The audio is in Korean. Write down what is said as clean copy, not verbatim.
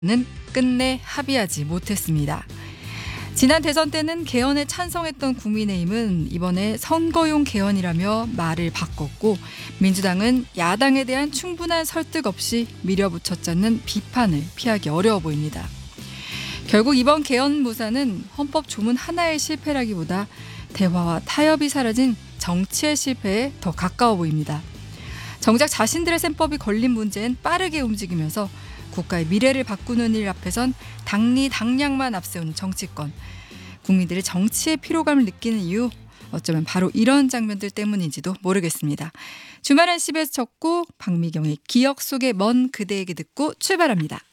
는 끝내 합의하지 못했습니다. 지난 대선 때는 개헌에 찬성했던 국민의힘은 이번에 선거용 개헌이라며 말을 바꿨고, 민주당은 야당에 대한 충분한 설득 없이 밀어붙였자는 비판을 피하기 어려워 보입니다. 결국 이번 개헌 무사는 헌법 조문 하나의 실패라기보다 대화와 타협이 사라진 정치의 실패에 더 가까워 보입니다. 정작 자신들의 셈법이 걸린 문제엔 빠르게 움직이면서 국가의 미래를 바꾸는 일 앞에선 당리당략만 앞세우는 정치권. 국민들이 정치의 피로감을 느끼는 이유, 어쩌면 바로 이런 장면들 때문인지도 모르겠습니다. 주말엔 CBS 첫 곡 박미경의 기억 속의 먼 그대에게 듣고 출발합니다.